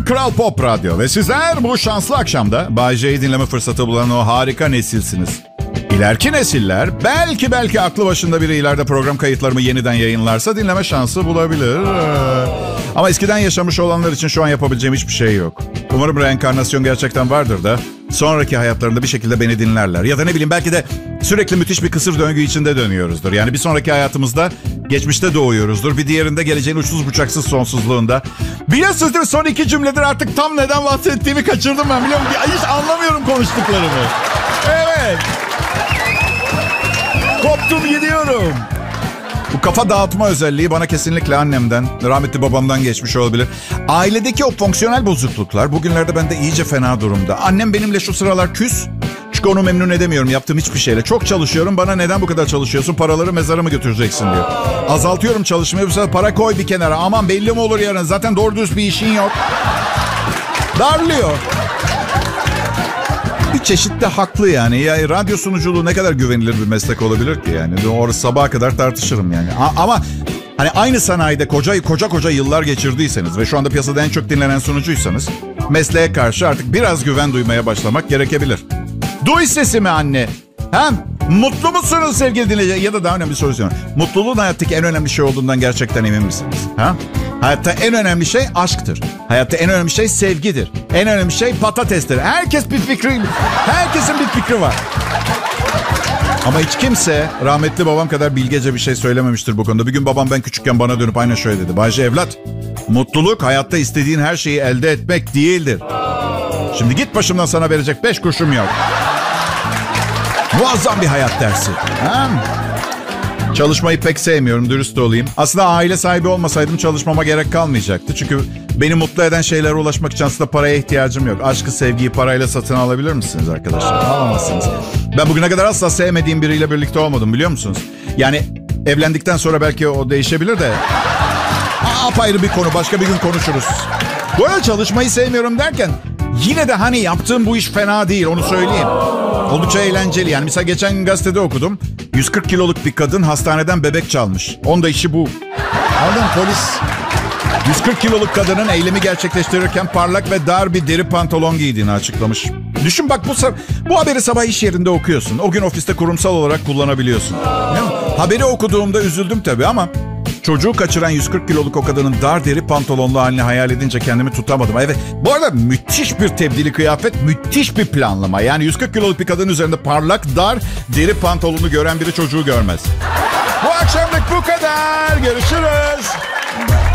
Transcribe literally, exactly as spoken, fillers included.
Kral Pop Radyo ve sizler bu şanslı akşamda Bay J'yi dinleme fırsatı bulan o harika nesilsiniz. İleriki nesiller belki belki aklı başında biri ileride program kayıtlarımı yeniden yayınlarsa dinleme şansı bulabilir. Ama eskiden yaşamış olanlar için şu an yapabileceğim hiçbir şey yok. Umarım reenkarnasyon gerçekten vardır da sonraki hayatlarında bir şekilde beni dinlerler. Ya da ne bileyim belki de sürekli müthiş bir kısır döngü içinde dönüyoruzdur. Yani bir sonraki hayatımızda geçmişte doğuyoruzdur. Bir diğerinde geleceğin uçsuz bucaksız sonsuzluğunda. Biliyorsunuz değil mi? Son iki cümledir artık tam neden bahsettiğimi kaçırdım ben, biliyor musun? Hiç anlamıyorum konuştuklarımı. Evet. Koptum gidiyorum. Bu kafa dağıtma özelliği bana kesinlikle annemden, rahmetli babamdan geçmiş olabilir. Ailedeki o fonksiyonel bozukluklar bugünlerde bende iyice fena durumda. Annem benimle şu sıralar küs. Çünkü onu memnun edemiyorum yaptığım hiçbir şeyle. Çok çalışıyorum, bana neden bu kadar çalışıyorsun? Paraları mezara mı götüreceksin diyor. Azaltıyorum çalışmayı, bu sefer para koy bir kenara. Aman belli mi olur yarın? Zaten doğru düz bir işin yok. Darlıyor. Bir çeşit de haklı yani. Ya radyo sunuculuğu ne kadar güvenilir bir meslek olabilir ki yani. Orası sabaha kadar tartışırım yani. A- ama hani aynı sanayide koca koca koca yıllar geçirdiyseniz ve şu anda piyasada en çok dinlenen sunucuysanız mesleğe karşı artık biraz güven duymaya başlamak gerekebilir. Duy sesimi anne. Hem mutlu musunuz sevgili dinleyiciler? Ya da daha önemli soru soruyorum. Mutluluğun hayattaki en önemli şey olduğundan gerçekten emin misiniz? Ha? Hayatta en önemli şey aşktır. Hayatta en önemli şey sevgidir. En önemli şey patatestir. Herkes bir fikri, herkesin bir fikri var. Ama hiç kimse rahmetli babam kadar bilgece bir şey söylememiştir bu konuda. Bir gün babam ben küçükken bana dönüp aynen şöyle dedi. Bayce evlat, mutluluk hayatta istediğin her şeyi elde etmek değildir. Şimdi git başımdan, sana verecek beş kuruşum yok. Muazzam bir hayat dersi. Ha? Çalışmayı pek sevmiyorum, dürüst olayım. Aslında aile sahibi olmasaydım çalışmama gerek kalmayacaktı. Çünkü beni mutlu eden şeylere ulaşmak için aslında paraya ihtiyacım yok. Aşkı, sevgiyi parayla satın alabilir misiniz arkadaşlar? Alamazsınız. Ben bugüne kadar asla sevmediğim biriyle birlikte olmadım, biliyor musunuz? Yani evlendikten sonra belki o değişebilir de. Apayrı bir konu, başka bir gün konuşuruz. Bu arada çalışmayı sevmiyorum derken yine de hani yaptığım bu iş fena değil, onu söyleyeyim. Oldukça eğlenceli. Yani mesela geçen gün gazetede okudum. yüz kırk kiloluk bir kadın hastaneden bebek çalmış. Onun da işi bu. Anladın mı? Polis yüz kırk kiloluk kadının eylemi gerçekleştirirken parlak ve dar bir deri pantolon giydiğini açıklamış. Düşün bak, bu, bu haberi sabah iş yerinde okuyorsun. O gün ofiste kurumsal olarak kullanabiliyorsun. Haberi okuduğumda üzüldüm tabii ama çocuğu kaçıran yüz kırk kiloluk o kadının dar deri pantolonlu halini hayal edince kendimi tutamadım. Evet, bu arada müthiş bir tebdili kıyafet, müthiş bir planlama. Yani yüz kırk kiloluk bir kadının üzerinde parlak, dar deri pantolonu gören biri çocuğu görmez. Bu akşamlık bu kadar. Görüşürüz.